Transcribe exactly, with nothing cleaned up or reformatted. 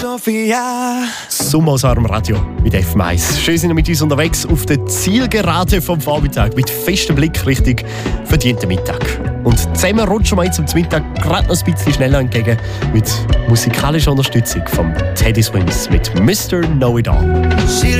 Sophia. Summos am Radio mit F M eins. Schön sind wir mit uns unterwegs auf der Zielgerade vom Vormittag mit festem Blick Richtung verdienten Mittag. Und zusammen rutschen wir jetzt zum Mittag gerade noch ein bisschen schneller entgegen mit musikalischer Unterstützung von Teddy Swims mit Mister Know It All.